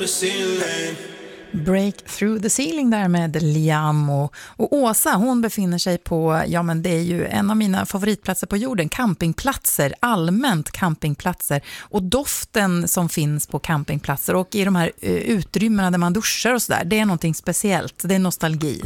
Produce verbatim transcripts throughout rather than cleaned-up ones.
the ceiling. Break through the ceiling där med Liam och, och Åsa, hon befinner sig på, ja men det är ju en av mina favoritplatser på jorden, campingplatser, allmänt campingplatser och doften som finns på campingplatser och i de här uh, utrymmena där man duschar och sådär, det är någonting speciellt, det är nostalgi.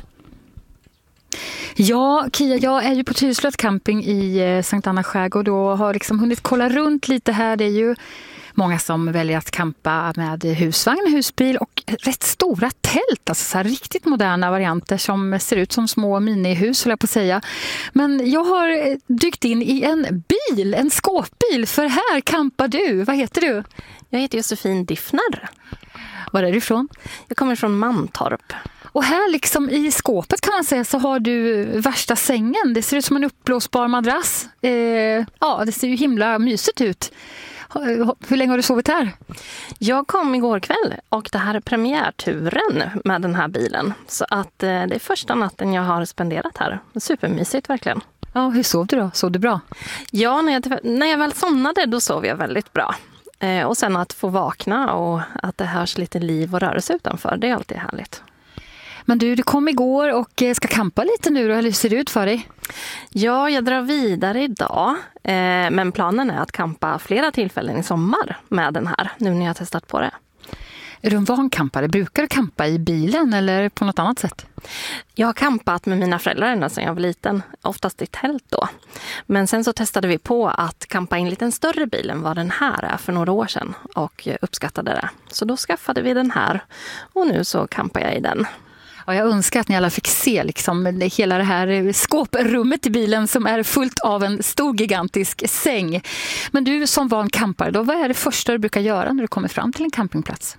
Ja, Kia, jag är ju på Tyresö camping i Sankt Anna skärgård och har liksom hunnit kolla runt lite här. Det är ju många som väljer att campa med husvagn, husbil och rätt stora tält. Alltså så här riktigt moderna varianter som ser ut som små minihus, höll jag på att säga. Men jag har dykt in i en bil, en skåpbil, för här campar du. Vad heter du? Jag heter Josefin Diffner. Var är du ifrån? Jag kommer från Mantorp. Och här liksom i skåpet kan man säga så har du värsta sängen. Det ser ut som en uppblåsbar madrass. Eh, ja, det ser ju himla mysigt ut. Hur länge har du sovit här? Jag kom igår kväll och det här är premiärturen med den här bilen. Så att eh, det är första natten jag har spenderat här. Supermysigt verkligen. Ja, hur sov du då? Sov du bra? Ja, när jag, när jag väl somnade då sov jag väldigt bra. Eh, och sen att få vakna och att det hörs lite liv och rörelse utanför, det är alltid härligt. Men du, du kom igår och ska campa lite nu då, eller hur ser det ut för dig? Ja, jag drar vidare idag. Eh, men planen är att campa flera tillfällen i sommar med den här, nu när jag har testat på det. Är du en van campare? Brukar du campa i bilen eller på något annat sätt? Jag har campat med mina föräldrar ända sedan jag var liten, oftast i tält då. Men sen så testade vi på att campa i en lite större bil än vad den här är för några år sedan och uppskattade det. Så då skaffade vi den här och nu så campar jag i den. Ja, jag önskar att ni alla fick se liksom, hela det här skåprummet i bilen som är fullt av en stor gigantisk säng. Men du som van campare, då, vad är det första du brukar göra när du kommer fram till en campingplats?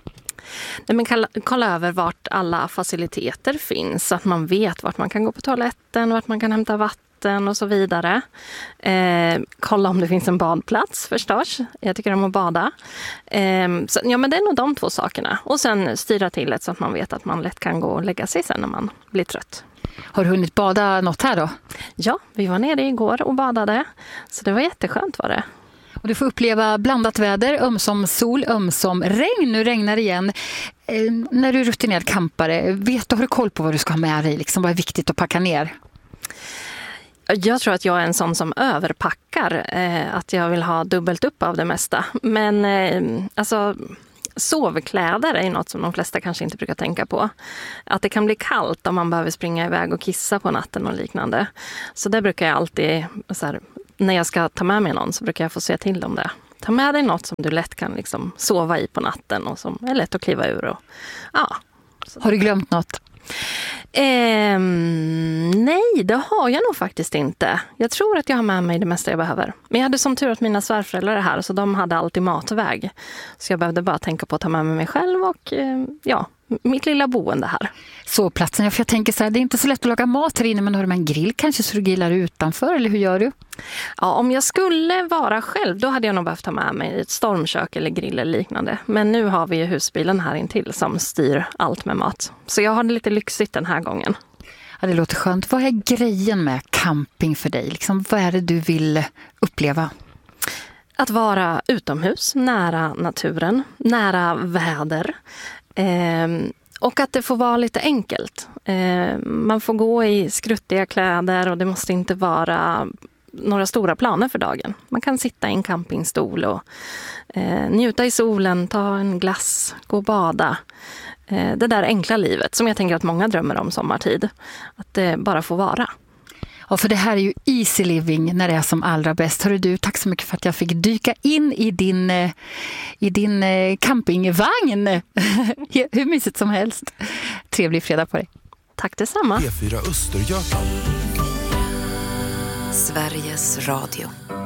Nej, men kolla, kolla över vart alla faciliteter finns så att man vet vart man kan gå på toaletten, vart man kan hämta vatten och så vidare. Eh, kolla om det finns en badplats förstås. Jag tycker om att bada. Eh, så, ja, men det är nog de två sakerna. Och sen styra till det så att man vet att man lätt kan gå och lägga sig sen när man blir trött. Har du hunnit bada något här då? Ja, vi var nere igår och badade. Så det var jätteskönt var det. Och du får uppleva blandat väder, ömsom sol, ömsom regn. Nu regnar det igen. Eh, när du är rutinerad campare, vet du, har du koll på vad du ska ha med dig? Liksom, vad är viktigt att packa ner? Jag tror att jag är en sån som överpackar. Eh, att jag vill ha dubbelt upp av det mesta. Men eh, alltså... sovkläder är något som de flesta kanske inte brukar tänka på. Att det kan bli kallt om man behöver springa iväg och kissa på natten och liknande. Så det brukar jag alltid, så här, när jag ska ta med mig någon så brukar jag få se till om det. Ta med dig något som du lätt kan liksom sova i på natten och som är lätt att kliva ur. Och, ja. Har du glömt något? Eh, nej, det har jag nog faktiskt inte. Jag tror att jag har med mig det mesta jag behöver. Men jag hade som tur att mina svärföräldrar är här så de hade alltid matväg. Så jag behövde bara tänka på att ta med mig själv och eh, ja, mitt lilla boende här. Sovplatsen, för jag tänker så här, det är inte så lätt att laga mat här inne, men har du med en grill kanske så du grillar utanför, eller hur gör du? Ja, om jag skulle vara själv, då hade jag nog behövt ta med mig ett stormkök eller grill eller liknande. Men nu har vi ju husbilen här intill som styr allt med mat. Så jag har det lite lyxigt den här gången. Ja, det låter skönt. Vad är grejen med camping för dig? Liksom, vad är det du vill uppleva? Att vara utomhus, nära naturen, nära väder. Eh, och att det får vara lite enkelt. Eh, man får gå i skruttiga kläder och det måste inte vara några stora planer för dagen. Man kan sitta i en campingstol och eh, njuta i solen, ta en glass, gå och bada. Eh, det där enkla livet som jag tänker att många drömmer om sommartid. Att det bara får vara. Ja, för det här är ju easy living när det är som allra bäst. Hörru du, tack så mycket för att jag fick dyka in i din, i din campingvagn. Hur mysigt som helst. Trevlig fredag på dig. Tack detsamma. P fyra Östergötland. Sveriges Radio.